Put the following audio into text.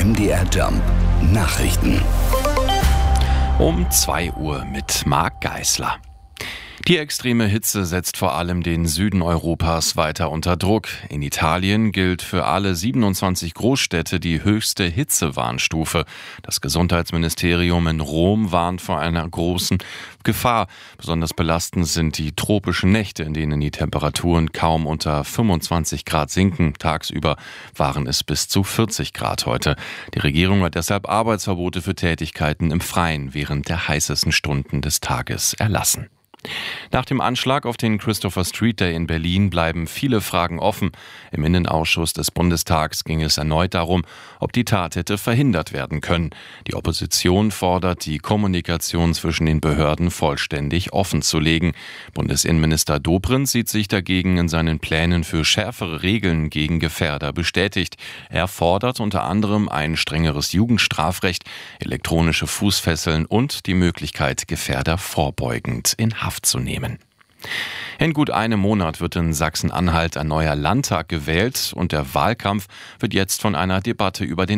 MDR Jump Nachrichten. Um 2 Uhr mit Marc Geisler. Die extreme Hitze setzt vor allem den Süden Europas weiter unter Druck. In Italien gilt für alle 27 Großstädte die höchste Hitzewarnstufe. Das Gesundheitsministerium in Rom warnt vor einer großen Gefahr. Besonders belastend sind die tropischen Nächte, in denen die Temperaturen kaum unter 25 Grad sinken. Tagsüber waren es bis zu 40 Grad heute. Die Regierung hat deshalb Arbeitsverbote für Tätigkeiten im Freien während der heißesten Stunden des Tages erlassen. Nach dem Anschlag auf den Christopher Street Day in Berlin bleiben viele Fragen offen. Im Innenausschuss des Bundestags ging es erneut darum, ob die Tat hätte verhindert werden können. Die Opposition fordert, die Kommunikation zwischen den Behörden vollständig offenzulegen. Bundesinnenminister Dobrindt sieht sich dagegen in seinen Plänen für schärfere Regeln gegen Gefährder bestätigt. Er fordert unter anderem ein strengeres Jugendstrafrecht, elektronische Fußfesseln und die Möglichkeit, Gefährder vorbeugend in Haft zu nehmen. In gut einem Monat wird in Sachsen-Anhalt ein neuer Landtag gewählt und der Wahlkampf wird jetzt von einer Debatte über den